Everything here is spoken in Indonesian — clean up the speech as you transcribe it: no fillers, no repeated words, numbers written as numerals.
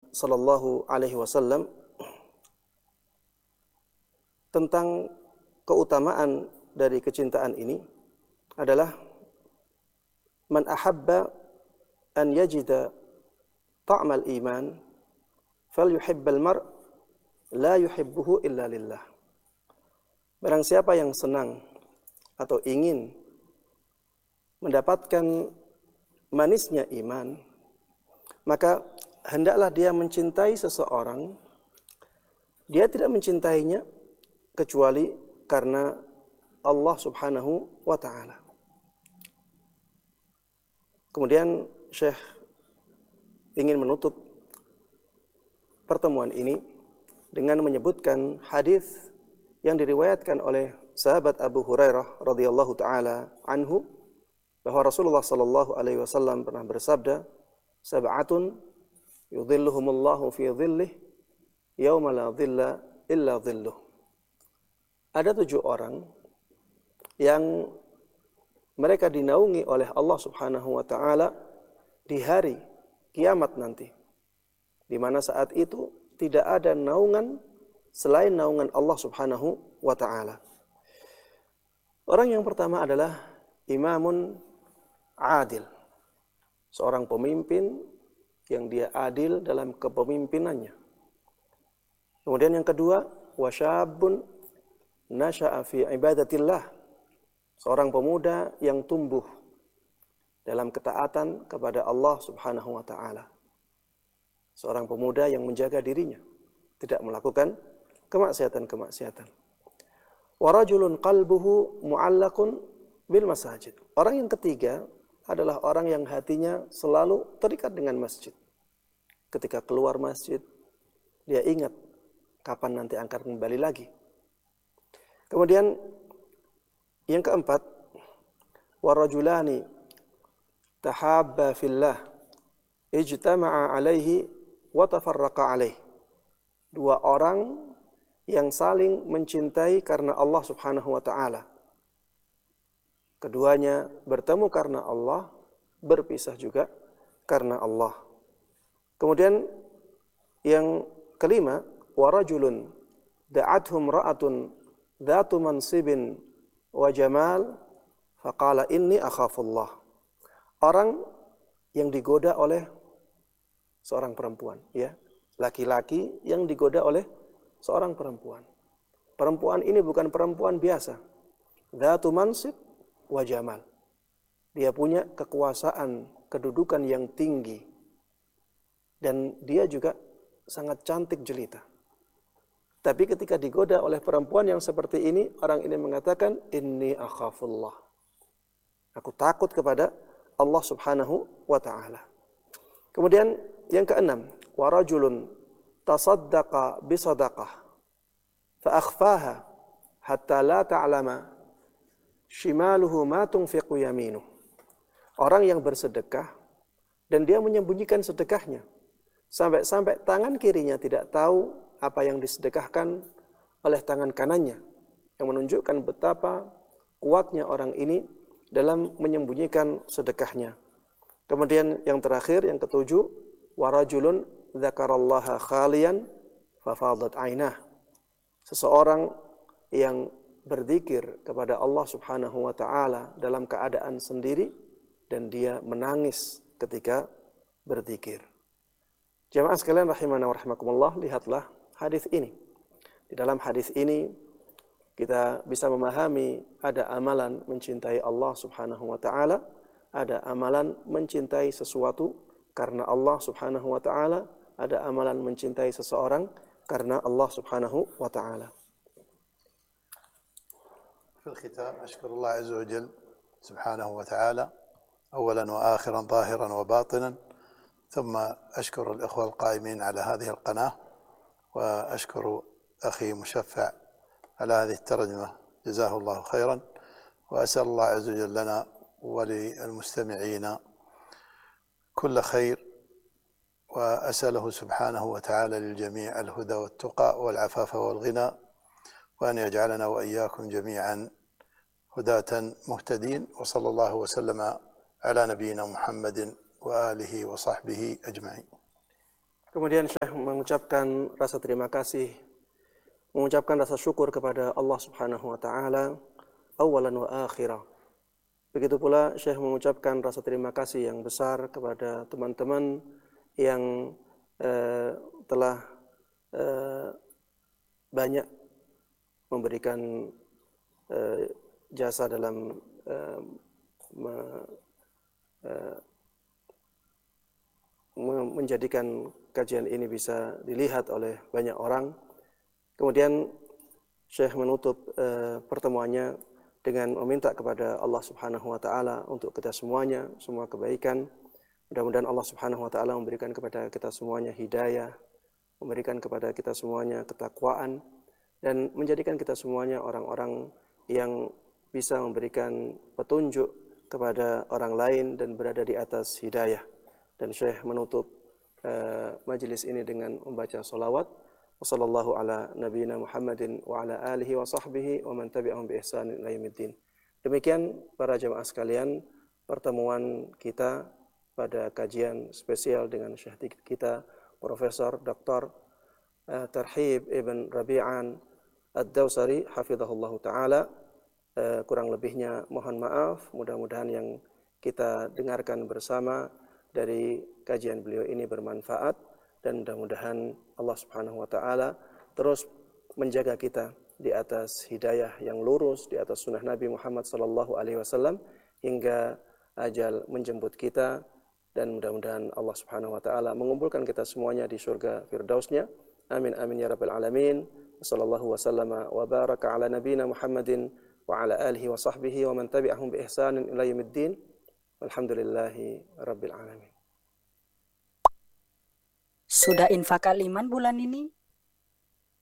sallallahu alaihi wasallam tentang keutamaan dari kecintaan ini adalah man ahabba an yajida ta'mal iman falyuhibbal mar' la yuhibbuhu illa lillah. Barang siapa yang senang atau ingin mendapatkan manisnya iman, maka hendaklah dia mencintai seseorang. Dia tidak mencintainya kecuali karena Allah Subhanahu wa ta'ala. Kemudian Syekh ingin menutup pertemuan ini dengan menyebutkan hadis yang diriwayatkan oleh sahabat Abu Hurairah radhiyallahu taala anhu, bahwa Rasulullah sallallahu alaihi wasallam pernah bersabda, sab'atun yudhilluhumullahu fi dhillih yauma la dhilla illa dhilluh. Ada 7 orang yang mereka dinaungi oleh Allah Subhanahu wa taala di hari kiamat nanti, di mana saat itu tidak ada naungan selain naungan Allah Subhanahu wa ta'ala. Orang yang pertama adalah imamun adil. Seorang pemimpin yang dia adil dalam kepemimpinannya. Kemudian yang kedua, wasyabun nasha'a fi ibadatillah. Seorang pemuda yang tumbuh dalam ketaatan kepada Allah Subhanahu wa ta'ala. Seorang pemuda yang menjaga dirinya, tidak melakukan kemaksiatan-kemaksiatan. Wa rajulun qalbuhu mu'allaqun bil masajid. Orang yang ketiga adalah orang yang hatinya selalu terikat dengan masjid. Ketika keluar masjid, dia ingat kapan nanti akan kembali lagi. Kemudian yang keempat, wa rajulani tahabba fillah ijtama'a alaihi wa tafarraqa alaihi. 2 orang yang saling mencintai karena Allah Subhanahu wa ta'ala. Keduanya bertemu karena Allah, berpisah juga karena Allah. Kemudian yang kelima, wa rajulun da'athum ra'atun dhatu mansibin wa jamal faqala inni akhafullah. Orang yang digoda oleh seorang perempuan, ya. Laki-laki yang digoda oleh seorang perempuan. Perempuan ini bukan perempuan biasa. Dhatu mansib wa jamal. Dia punya kekuasaan, kedudukan yang tinggi. Dan dia juga sangat cantik jelita. Tapi ketika digoda oleh perempuan yang seperti ini, orang ini mengatakan, inni akhafullah. Aku takut kepada Allah Subhanahu wa ta'ala. Kemudian yang keenam, wa rajulun tasaddaqa bisadaqah fa akhfaha hatta la ta'lama shimaluhu ma tunfiqu yaminuh. Orang yang bersedekah dan dia menyembunyikan sedekahnya sampai tangan kirinya tidak tahu apa yang disedekahkan oleh tangan kanannya, yang menunjukkan betapa kuatnya orang ini dalam menyembunyikan sedekahnya. Kemudian yang terakhir, yang ketujuh, wa rajulun dzakarallaha khalian fafadat ainah. Seseorang yang berzikir kepada Allah Subhanahu wa ta'ala dalam keadaan sendiri dan dia menangis ketika berzikir. Jamaah sekalian rahimana wa rahimakumullah, lihatlah hadis ini. Di dalam hadis ini kita bisa memahami ada amalan mencintai Allah Subhanahu wa ta'ala, ada amalan mencintai sesuatu karena Allah Subhanahu wa ta'ala, ada amalan mencintai seseorang karena Allah Subhanahu wa ta'ala. في الختام أشكر الله عز وجل سبحانه وتعالى أولا وآخرا ظاهرا وباطنا، ثم أشكر الإخوة القائمين على هذه القناة، وأشكر أخي مشفع على هذه الترجمة جزاه الله خيرا، وأسأل الله عز وجل لنا وللمستمعين كل خير، وأسأله سبحانه وتعالى للجميع الهدى والتقى والعفاف والغنى، وأن يجعلنا وإياكم جميعا هداة مهتدين، وصلى الله وسلم على نبينا محمد وآله وصحبه أجمعين. Kemudian Syekh mengucapkan rasa terima kasih, mengucapkan rasa syukur kepada Allah Subhanahu wa taala awalan wa akhirah. Begitu pula Syekh mengucapkan rasa terima kasih yang besar kepada teman-teman yang telah banyak memberikan jasa dalam menjadikan kajian ini bisa dilihat oleh banyak orang. Kemudian Syekh menutup pertemuannya dengan meminta kepada Allah Subhanahu wa taala untuk kita semuanya semua kebaikan. Mudah-mudahan Allah Subhanahu wa taala memberikan kepada kita semuanya hidayah, memberikan kepada kita semuanya ketakwaan, dan menjadikan kita semuanya orang-orang yang bisa memberikan petunjuk kepada orang lain dan berada di atas hidayah. Dan Syekh menutup majelis ini dengan membaca salawat. Wassallallahu ala nabiyina Muhammadin wa ala alihi wa sahbihi wa man tabi'ahum bi ihsanin ila yaumiddin. Demikian para jemaah sekalian, pertemuan kita pada kajian spesial dengan Syekh kita Profesor Dr. Tarhib Ibn Rabi'an Ad-Dawsari hafizahullah ta'ala. Kurang lebihnya mohon maaf. Mudah-mudahan yang kita dengarkan bersama dari kajian beliau ini bermanfaat, dan mudah-mudahan Allah Subhanahu wa taala terus menjaga kita di atas hidayah yang lurus, di atas sunnah Nabi Muhammad sallallahu alaihi wasallam hingga ajal menjemput kita, dan mudah-mudahan Allah Subhanahu wa taala mengumpulkan kita semuanya di surga firdausnya. Amin amin ya rabbal alamin. Wassallallahu wasallama wa baraka ala nabiyyina Muhammadin wa ala alihi wa sahbihi wa man tabi'ahum bi ihsanin ila yaumiddin. Alhamdulillahi rabbil alamin. Sudah infak iman bulan ini?